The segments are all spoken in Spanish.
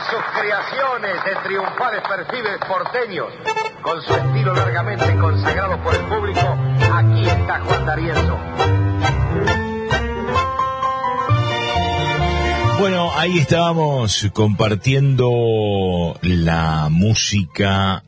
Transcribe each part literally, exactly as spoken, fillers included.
sus creaciones de triunfales perfiles porteños, con su estilo largamente consagrado por el público, aquí está Juan D'Arienzo. Bueno, ahí estábamos compartiendo la música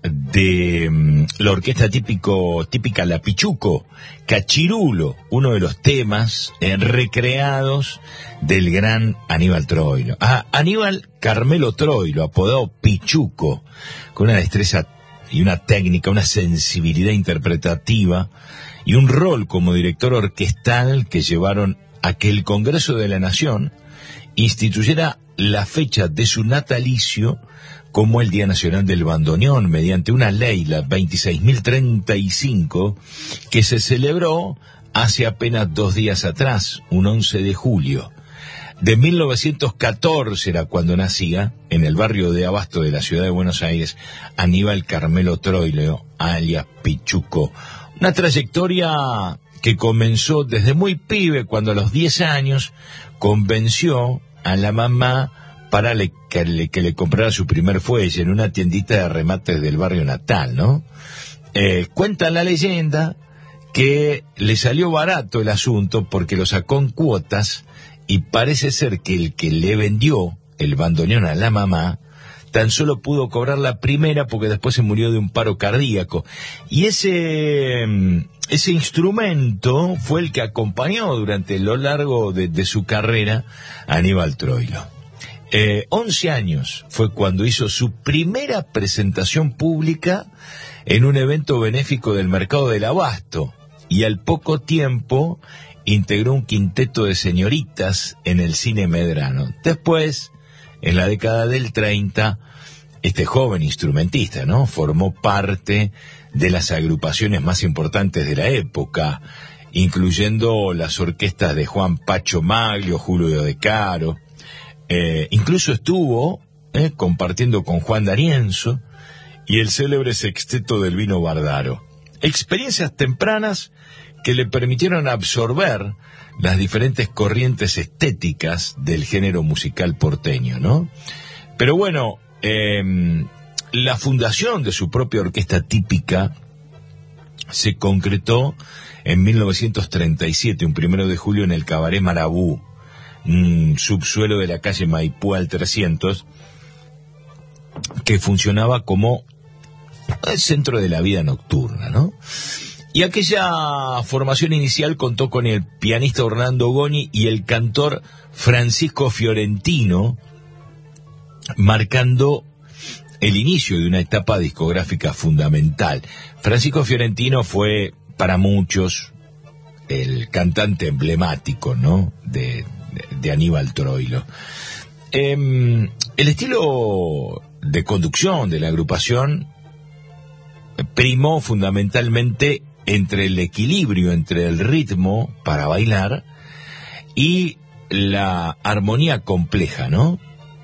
de la orquesta típico, típica La Pichuco, Cachirulo, uno de los temas eh, recreados del gran Aníbal Troilo. A Aníbal Carmelo Troilo, apodado Pichuco, con una destreza y una técnica, una sensibilidad interpretativa y un rol como director orquestal que llevaron a que el Congreso de la Nación instituyera la fecha de su natalicio como el Día Nacional del Bandoneón mediante una ley, la veintiséis mil treinta y cinco, que se celebró hace apenas dos días atrás, un once de julio. De mil novecientos catorce era cuando nacía, en el barrio de Abasto de la ciudad de Buenos Aires, Aníbal Carmelo Troilo, alias Pichuco. Una trayectoria que comenzó desde muy pibe, cuando a los diez años convenció a la mamá para le, que, le, que le comprara su primer fuelle en una tiendita de remates del barrio natal, ¿no? Eh, cuenta la leyenda que le salió barato el asunto porque lo sacó en cuotas y parece ser que el que le vendió el bandoneón a la mamá tan solo pudo cobrar la primera porque después se murió de un paro cardíaco. Y ese, ese instrumento fue el que acompañó durante lo largo de, de su carrera a Aníbal Troilo. Eh, once años fue cuando hizo su primera presentación pública en un evento benéfico del Mercado del Abasto, y al poco tiempo integró un quinteto de señoritas en el Cine Medrano. Después, en la década del treinta, este joven instrumentista, ¿no?, formó parte de las agrupaciones más importantes de la época, incluyendo las orquestas de Juan Pacho Maglio, Julio De Caro. Eh, incluso estuvo eh, compartiendo con Juan D'Arienzo y el célebre sexteto del Vino Bardaro. Experiencias tempranas que le permitieron absorber las diferentes corrientes estéticas del género musical porteño, ¿no? Pero bueno, eh, la fundación de su propia orquesta típica se concretó en mil novecientos treinta y siete, un primero de julio, en el Cabaret Marabú, un subsuelo de la calle Maipú al trescientos, que funcionaba como el centro de la vida nocturna, ¿no? Y aquella formación inicial contó con el pianista Orlando Goni y el cantor Francisco Fiorentino, marcando el inicio de una etapa discográfica fundamental. Francisco Fiorentino fue, para muchos, el cantante emblemático, ¿no?, de, de, de Aníbal Troilo. Eh, el estilo de conducción de la agrupación primó fundamentalmente entre el equilibrio entre el ritmo para bailar y la armonía compleja, ¿no?,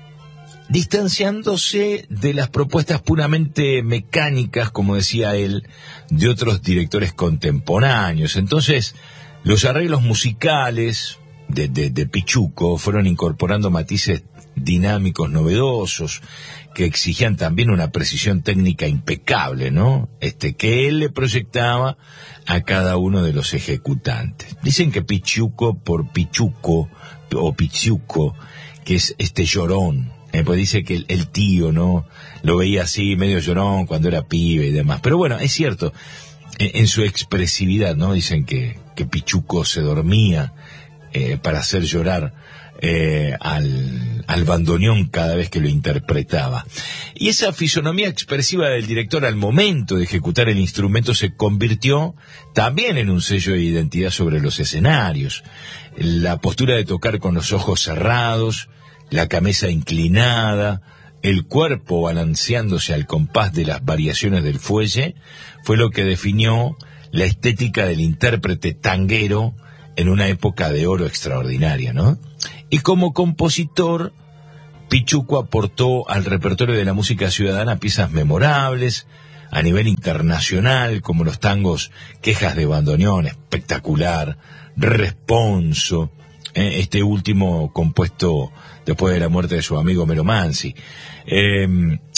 distanciándose de las propuestas puramente mecánicas, como decía él, de otros directores contemporáneos. Entonces, los arreglos musicales de, de, de Pichuco fueron incorporando matices dinámicos novedosos que exigían también una precisión técnica impecable, ¿no?, este, que él le proyectaba a cada uno de los ejecutantes. Dicen que Pichuco por Pichuco o Pichuco, que es este llorón, eh, pues dice que el, el tío, ¿no?, lo veía así medio llorón cuando era pibe y demás. Pero bueno, es cierto, en, en su expresividad, ¿no?, dicen que, que Pichuco se dormía eh, para hacer llorar Eh, al, al bandoneón cada vez que lo interpretaba. Y esa fisonomía expresiva del director al momento de ejecutar el instrumento se convirtió también en un sello de identidad sobre los escenarios. La postura de tocar con los ojos cerrados, la cabeza inclinada, el cuerpo balanceándose al compás de las variaciones del fuelle, fue lo que definió la estética del intérprete tanguero en una época de oro extraordinaria, ¿no? Y como compositor, Pichuco aportó al repertorio de la música ciudadana piezas memorables a nivel internacional, como los tangos Quejas de Bandoneón, espectacular, Responso, eh, este último compuesto después de la muerte de su amigo Melo Mansi. Eh,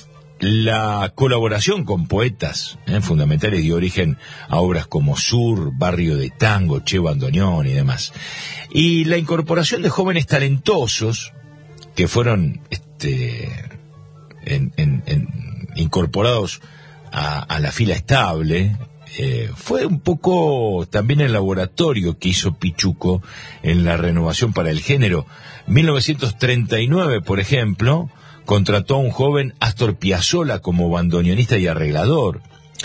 la colaboración con poetas eh, fundamentales dio origen a obras como Sur, Barrio de Tango, Che Bandoneón y demás. Y la incorporación de jóvenes talentosos que fueron este, en, en, en, incorporados a, a la fila estable, eh, fue un poco también el laboratorio que hizo Pichuco en la renovación para el género. mil novecientos treinta y nueve, por ejemplo, contrató a un joven Astor Piazzolla como bandoneonista y arreglador,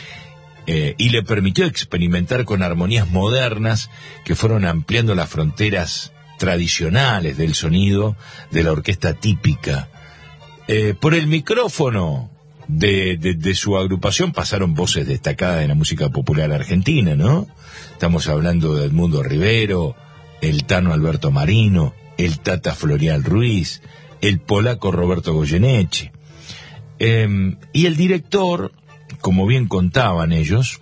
eh, y le permitió experimentar con armonías modernas que fueron ampliando las fronteras tradicionales del sonido de la orquesta típica. Eh, por el micrófono de, de, de su agrupación pasaron voces destacadas de la música popular argentina, ¿no? Estamos hablando de Edmundo Rivero, el Tano Alberto Marino, el Tata Florial Ruiz, el polaco Roberto Goyeneche. Eh, y el director, como bien contaban ellos,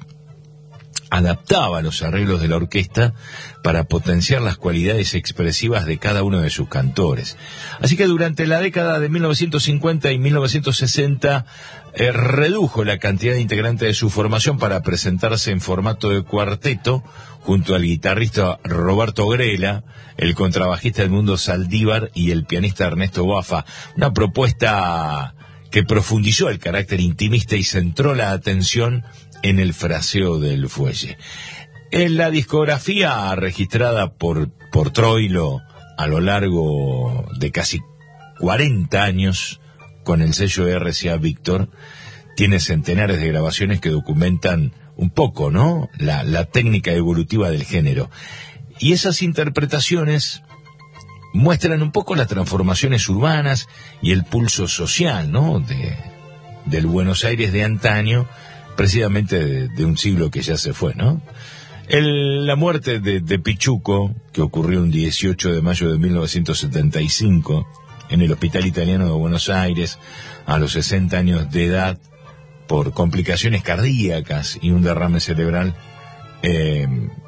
adaptaba los arreglos de la orquesta para potenciar las cualidades expresivas de cada uno de sus cantores. Así que durante la década de mil novecientos cincuenta y mil novecientos sesenta eh, redujo la cantidad de integrantes de su formación para presentarse en formato de cuarteto junto al guitarrista Roberto Grela, el contrabajista Edmundo Saldívar y el pianista Ernesto Bafa. Una propuesta que profundizó el carácter intimista y centró la atención en el fraseo del fuelle. En la discografía registrada por, por Troilo a lo largo de casi cuarenta años con el sello R C A Víctor, tiene centenares de grabaciones que documentan un poco, ¿no?, la, la técnica evolutiva del género. Y esas interpretaciones muestran un poco las transformaciones urbanas y el pulso social, ¿no?, de, del Buenos Aires de antaño, precisamente de, de un siglo que ya se fue, ¿no? El, la muerte de, de Pichuco, que ocurrió un dieciocho de mayo de mil novecientos setenta y cinco en el Hospital Italiano de Buenos Aires, a los sesenta años de edad, por complicaciones cardíacas y un derrame cerebral, eh,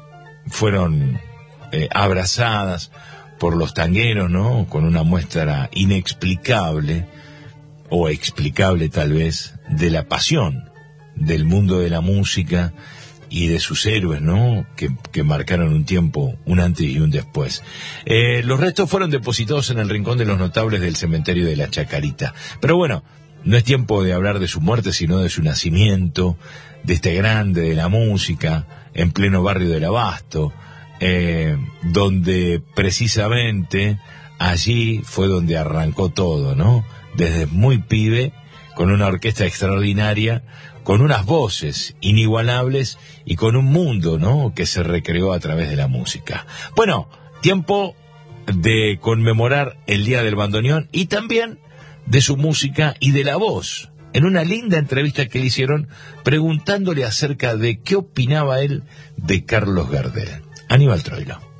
fueron eh, abrazadas por los tangueros, ¿no?, con una muestra inexplicable, o explicable tal vez, de la pasión del mundo de la música y de sus héroes, ¿no?, que, que marcaron un tiempo, un antes y un después. Eh, los restos fueron depositados en el Rincón de los Notables del cementerio de la Chacarita. Pero bueno, no es tiempo de hablar de su muerte, sino de su nacimiento, de este grande de la música, en pleno barrio del Abasto, eh, donde precisamente allí fue donde arrancó todo, ¿no? Desde muy pibe, con una orquesta extraordinaria, con unas voces inigualables y con un mundo, ¿no?, que se recreó a través de la música. Bueno, tiempo de conmemorar el Día del Bandoneón y también de su música y de la voz, en una linda entrevista que le hicieron preguntándole acerca de qué opinaba él de Carlos Gardel. Aníbal Troilo.